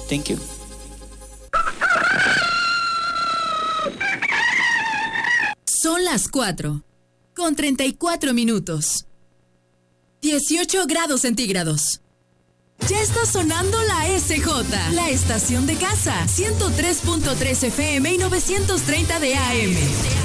Thank you. Son las 4:34. 18 grados centígrados. Ya está sonando la SJ, la estación de casa, 103.3 FM y 930 de AM.